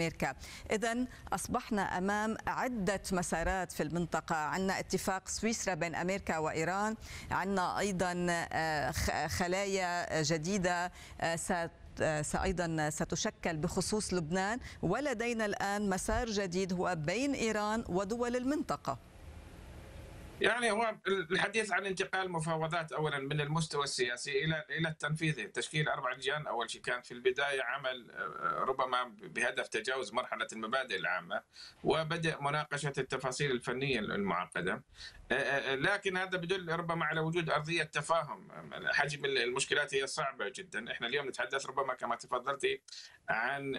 أمريكا. إذن أصبحنا أمام عدة مسارات في المنطقة. عندنا اتفاق سويسرا بين أمريكا وإيران، عندنا أيضا خلايا جديدة أيضا ستشكل بخصوص لبنان، ولدينا الآن مسار جديد هو بين إيران ودول المنطقة. يعني هو الحديث عن انتقال مفاوضات اولا من المستوى السياسي الى التنفيذي، تشكيل 4 لجان. اول شيء كان في البدايه عمل ربما بهدف تجاوز مرحله المبادئ العامه وبدء مناقشه التفاصيل الفنيه المعقده، لكن هذا بدل ربما على وجود ارضيه تفاهم. حجم المشكلات هي صعبه جدا. احنا اليوم نتحدث ربما كما تفضلتي عن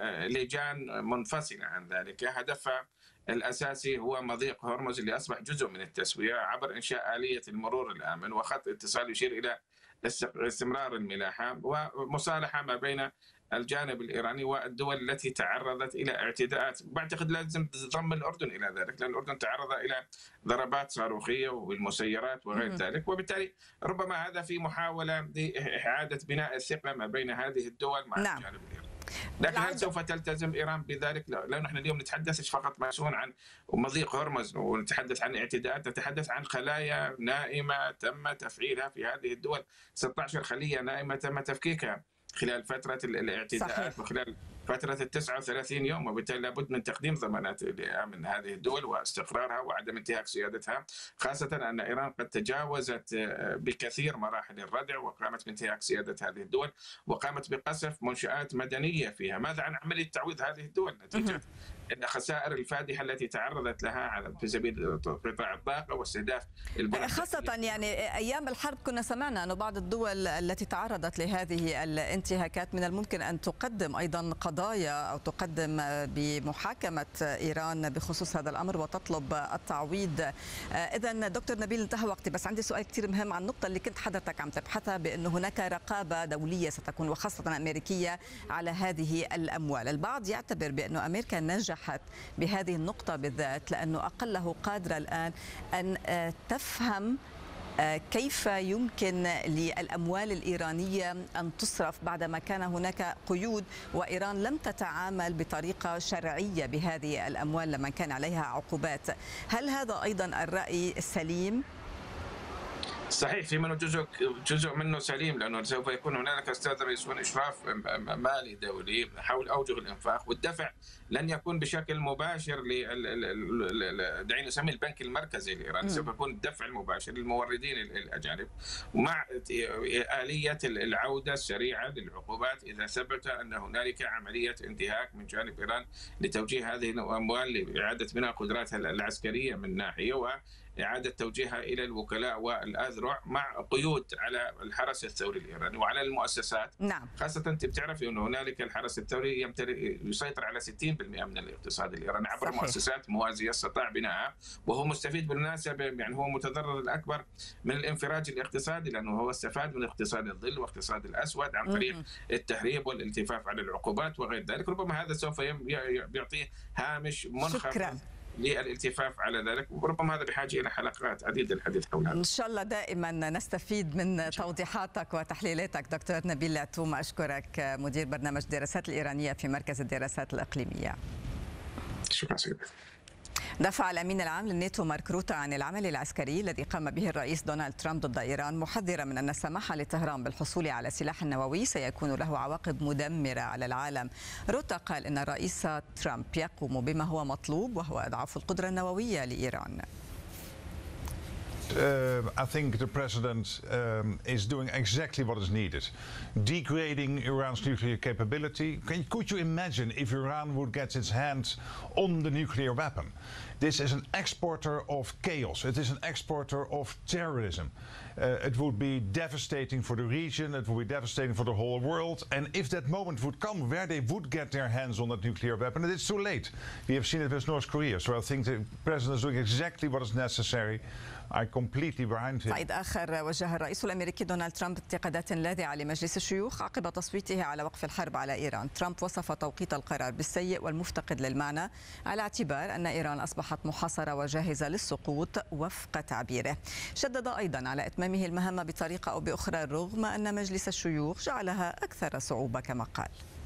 لجان منفصله عن ذلك، هدفها الأساسي هو مضيق هرمز اللي أصبح جزء من التسوية عبر إنشاء آلية المرور الآمن وخط اتصال يشير إلى استمرار الملاحة ومصالحة ما بين الجانب الإيراني والدول التي تعرضت إلى اعتداءات. بعتقد لازم تضم الأردن إلى ذلك، لأن الأردن تعرض إلى ضربات صاروخية والمسيرات وغير ذلك، وبالتالي ربما هذا في محاولة لإعادة بناء الثقة ما بين هذه الدول مع الجانب الإيراني. لكن هل سوف تلتزم إيران بذلك؟ لأنه احنا اليوم نتحدث فقط مسؤول عن مضيق هرمز ونتحدث عن اعتداءات، نتحدث عن خلايا نائمة تم تفعيلها في هذه الدول، 16 خلية نائمة تم تفكيكها خلال فترة الاعتداءات وخلال فترة 39 يوم، وبالتالي لابد من تقديم ضمانات لأمن هذه الدول واستقرارها وعدم انتهاك سيادتها، خاصة أن إيران قد تجاوزت بكثير مراحل الردع وقامت بانتهاك سيادة هذه الدول وقامت بقصف منشآت مدنية فيها. ماذا عن عملية تعويض هذه الدول نتيجة الخسائر الفادحة التي تعرضت لها في سبيل قطاع الطاقة واستهداف البلد؟ خاصة يعني أيام الحرب كنا سمعنا أن بعض الدول التي تعرضت لهذه الانتهاكات من الممكن أن تقدم أيضا قضايا أو تقدم بمحاكمة إيران بخصوص هذا الأمر وتطلب التعويض. إذن دكتور نبيل انتهى وقتي، بس عندي سؤال كثير مهم عن النقطة اللي كنت حضرتك عم تبحثها، بأنه هناك رقابة دولية ستكون وخاصة أمريكية على هذه الأموال. البعض يعتبر بأنه أمريكا نجحت بهذه النقطة بالذات لأنه أقله قادرة الآن أن تفهم كيف يمكن للأموال الإيرانية أن تصرف بعدما كان هناك قيود وإيران لم تتعامل بطريقة شرعية بهذه الأموال لما كان عليها عقوبات. هل هذا أيضا الرأي سليم؟ صحيح، في منه جزء منه سليم، لانه سوف يكون هنالك استاذ رئيس اشراف مالي دولي حول اوجه الانفاق، والدفع لن يكون بشكل مباشر دعينا نسميه البنك المركزي الايراني، سوف يكون الدفع المباشر للموردين الاجانب مع آلية العودة السريعة للعقوبات إذا ثبت أن هنالك عملية انتهاك من جانب إيران لتوجيه هذه الأموال لإعادة بناء قدراتها العسكرية من ناحية وإعادة توجيهها إلى الوكلاء والأذرع مع قيود على الحرس الثوري الإيراني وعلى المؤسسات. نعم. خاصة أنت بتعرفي أن هنالك الحرس الثوري يسيطر على 60% من الاقتصاد الإيراني عبر صحيح. مؤسسات موازية استطاع بنائها، وهو مستفيد بالمناسبة، يعني هو متضرر الأكبر من الانفراج الاقتصادي، لأنه هو استفاد من اقتصاد الظل واقتصاد الأسود عن طريق التهريب والالتفاف على العقوبات وغير ذلك. ربما هذا سوف يعطيه هامش منخفض للالتفاف على ذلك، وربما هذا بحاجة إلى حلقات عديدة للحديث حول هذا. إن شاء الله دائما نستفيد من توضيحاتك وتحليلاتك. دكتور نبيل العتوم، أشكرك، مدير برنامج الدراسات الإيرانية في مركز الدراسات الإقليمية. شكرا سيدي. دفع الأمين العام للناتو مارك روتا عن العمل العسكري الذي قام به الرئيس دونالد ترامب ضد إيران، محذرا من أن السماح لطهران بالحصول على سلاح نووي سيكون له عواقب مدمرة على العالم. روتا قال إن الرئيس ترامب يقوم بما هو مطلوب وهو إضعاف القدرة النووية لإيران. I think the president is doing exactly what is needed, degrading Iran's nuclear capability. Could you imagine if Iran would get its hands on the nuclear weapon? This is an exporter of chaos. It is an exporter of terrorism. It would be devastating for the region. It would be devastating for the whole world. And if that moment would come where they would get their hands on that nuclear weapon, it's too late. We have seen it with North Korea. So I think the president is doing exactly what is necessary. I completely behind him. صعيد آخر، وجه الرئيس الأمريكي دونالد ترامب انتقادات لاذعة لمجلس الشيوخ عقب تصويته على وقف الحرب على إيران. ترامب وصف توقيت القرار بالسيء والمفتقد للمعنى على اعتبار أن إيران أصبحت محاصرة وجاهزة للسقوط وفق تعبيره. شدد أيضا على إتمامه المهمة بطريقة أو بأخرى رغم أن مجلس الشيوخ جعلها أكثر صعوبة كما قال.